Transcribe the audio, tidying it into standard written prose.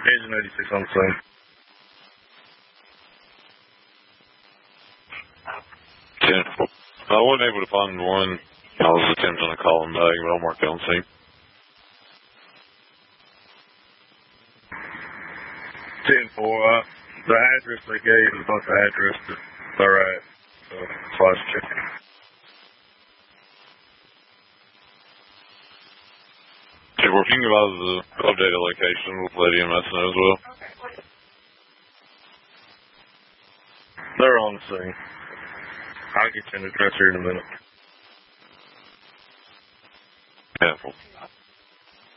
Agent 86 on the scene. 10-4. I wasn't able to find one. I was attempting to call him back, but I'll mark it on scene. 10-4. The address they gave is not the address that they're at. So that's why I was checking. If we're thinking about the updated location, we'll let EMS know as well. They're on the scene. I'll get you an address here in a minute. 10-4.